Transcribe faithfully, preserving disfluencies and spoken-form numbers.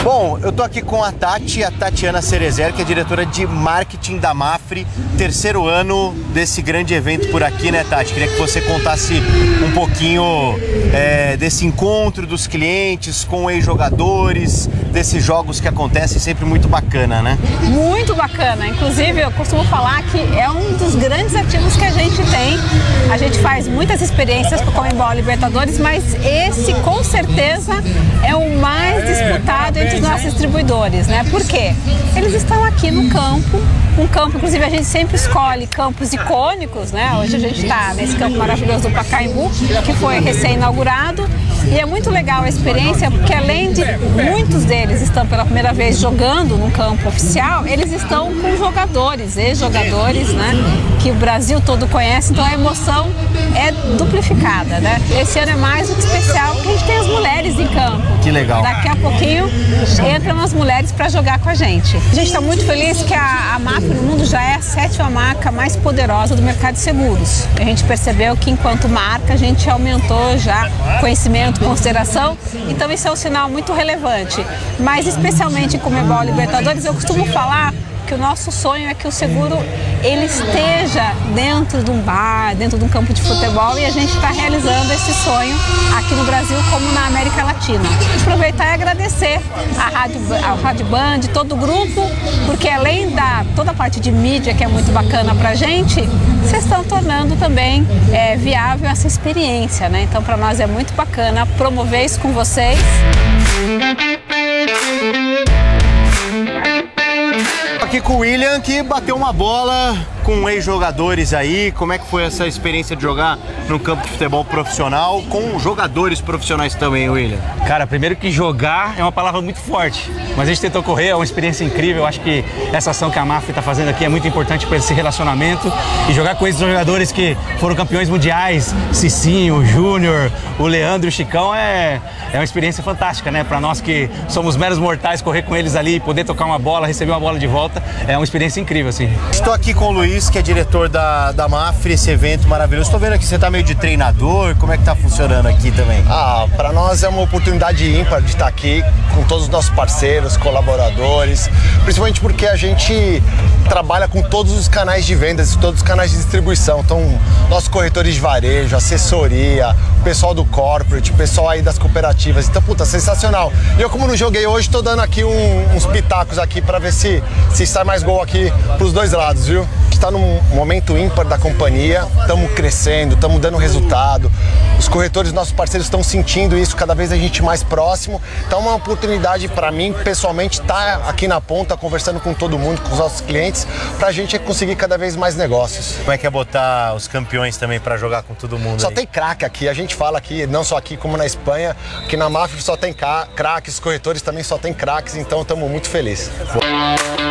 Bom, eu tô aqui com a Tati, a Tatiana Cerezer, que é diretora de marketing da Mafre, terceiro ano desse grande evento por aqui, né, Tati? Queria que você contasse um pouquinho é, desse encontro dos clientes com ex-jogadores, desses jogos que acontecem, sempre muito bacana, né? Muito bacana, inclusive eu costumo falar que é um dos grandes ativos que a gente tem. A gente faz muitas experiências com o Conmebol Libertadores, mas esse com certeza é o mais disputado entre os nossos distribuidores, né? Por quê? Eles estão aqui no campo, um campo, inclusive a gente sempre escolhe campos icônicos, né? Hoje a gente está nesse campo maravilhoso do Pacaembu, que foi recém-inaugurado, e é muito legal a experiência, porque além de muitos deles estão pela primeira vez jogando num campo oficial, eles estão com jogadores, ex-jogadores, né? Que o Brasil todo conhece, então a emoção é duplificada, né? Esse ano é mais um especial, porque a gente tem as mulheres em campo. Que legal. Daqui a pouquinho entram as mulheres para jogar com a gente. A gente está muito feliz que a, a Mafre no mundo já é a sétima marca mais poderosa do mercado de seguros. A gente percebeu que enquanto marca a gente aumentou já conhecimento, consideração, então isso é um sinal muito relevante. Mas especialmente em Conmebol Libertadores, eu costumo falar que o nosso sonho é que o seguro ele esteja dentro de um bar, dentro de um campo de futebol, e a gente está realizando esse sonho aqui no Brasil como na América Latina. Aproveitar e agradecer a Rádio, a Rádio Band, todo o grupo, porque além da toda a parte de mídia que é muito bacana para a gente, vocês estão tornando também é, viável essa experiência, né? Então para nós é muito bacana promover isso com vocês. Aqui com o William, que bateu uma bola com ex-jogadores aí. Como é que foi essa experiência de jogar num campo de futebol profissional com jogadores profissionais também, William? Cara, primeiro que jogar é uma palavra muito forte, mas a gente tentou correr, é uma experiência incrível. Eu acho que essa ação que a Mafre está fazendo aqui é muito importante para esse relacionamento, e jogar com esses jogadores que foram campeões mundiais, Cicinho, o Júnior, o Leandro e o Chicão, é, é uma experiência fantástica, né? Para nós que somos meros mortais, correr com eles ali, poder tocar uma bola, receber uma bola de volta, é uma experiência incrível, assim. Estou aqui com o Luiz, que é diretor da, da Mafre, esse evento maravilhoso. Estou vendo aqui, você está meio de treinador, como é que está funcionando aqui também? Ah, para nós é uma oportunidade ímpar de estar aqui com todos os nossos parceiros, colaboradores, principalmente porque a gente trabalha com todos os canais de vendas e todos os canais de distribuição. Então, nossos corretores de varejo, assessoria, o pessoal do corporate, o pessoal aí das cooperativas. Então, puta, sensacional. E eu, como não joguei hoje, estou dando aqui um, uns pitacos aqui para ver se, se sai mais gol aqui pros dois lados, viu? Está num momento ímpar da companhia, estamos crescendo, estamos dando resultado. Os corretores, nossos parceiros, estão sentindo isso, cada vez a gente mais próximo. Então é uma oportunidade para mim, pessoalmente, estar tá aqui na ponta, conversando com todo mundo, com os nossos clientes, para a gente conseguir cada vez mais negócios. Como é que é botar os campeões também para jogar com todo mundo? Só aí? Tem craque aqui, a gente fala aqui, não só aqui como na Espanha, que na Mafre só tem craques, os corretores também só tem craques, então estamos muito felizes.